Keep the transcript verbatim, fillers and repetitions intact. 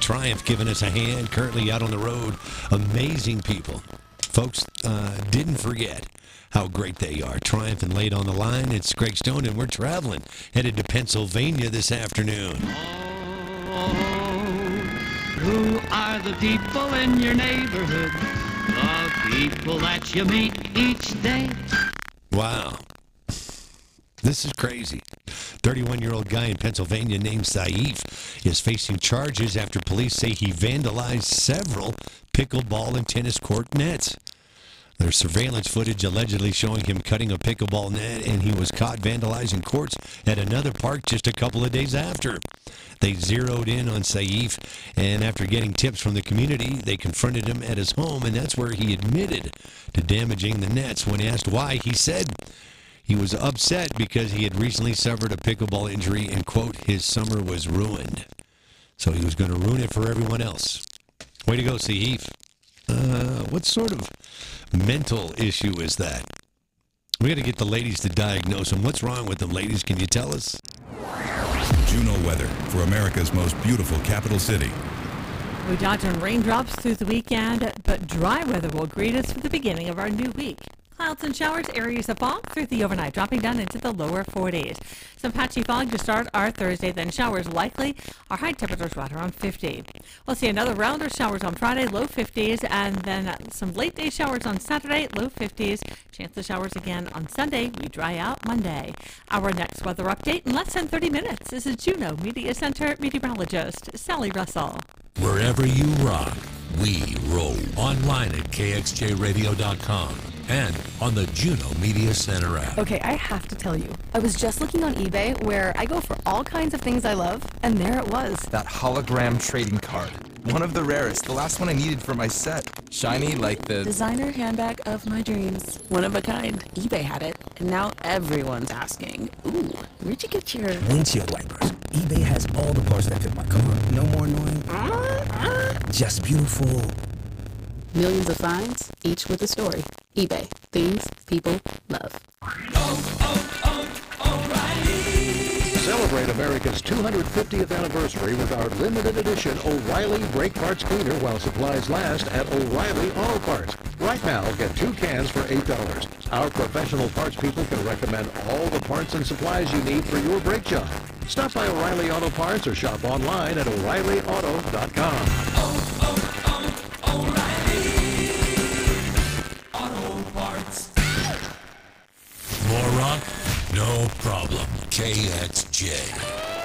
Triumph giving us a hand, currently out on the road. Amazing people. Folks, uh, didn't forget how great they are. Triumph and Late on the Line. It's Greg Stone, and we're traveling, headed to Pennsylvania this afternoon. Oh, who are the people in your neighborhood? The people that you meet each day. Wow. This is crazy. thirty-one-year-old guy in Pennsylvania named Saif is facing charges after police say he vandalized several pickleball and tennis court nets. There's surveillance footage allegedly showing him cutting a pickleball net, and he was caught vandalizing courts at another park just a couple of days after. They zeroed in on Saif, and after getting tips from the community, they confronted him at his home, and that's where he admitted to damaging the nets. When asked why, he said he was upset because he had recently suffered a pickleball injury and, quote, his summer was ruined. So he was going to ruin it for everyone else. Way to go, Saif. Uh, what sort of mental issue is that? We got to get the ladies to diagnose them. What's wrong with them, ladies? Can you tell us? Juno weather for America's most beautiful capital city. We dodge on raindrops through the weekend, but dry weather will greet us for the beginning of our new week. Clouds and showers, areas of fog through the overnight, dropping down into the lower forties. Some patchy fog to start our Thursday, then showers likely. Our high temperatures right around fifty. We'll see another round of showers on Friday, low fifties, and then some late day showers on Saturday, low fifties. Chance of showers again on Sunday. We dry out Monday. Our next weather update in less than thirty minutes. This is Juneau Media Center meteorologist Sally Russell. Wherever you rock, we roll. Online at K X J radio dot com. And on the Juneau Media Center app. Okay, I have to tell you, I was just looking on eBay where I go for all kinds of things I love, and there it was. That hologram trading card. One of the rarest, the last one I needed for my set. Shiny like the... designer handbag of my dreams. One of a kind. eBay had it, and now everyone's asking, ooh, where'd you get your... windshield wipers. eBay has all the parts that fit my car. No more annoying. Just beautiful. Millions of finds, each with a story. eBay. Things people love. Oh, oh, oh, O'Reilly! Celebrate America's two hundred fiftieth anniversary with our limited edition O'Reilly Brake Parts Cleaner while supplies last at O'Reilly Auto Parts. Right now, get two cans for eight dollars. Our professional parts people can recommend all the parts and supplies you need for your brake job. Stop by O'Reilly Auto Parts or shop online at O'Reilly Auto dot com. Oh, oh, oh, O'Reilly! More rock? No problem. K X J.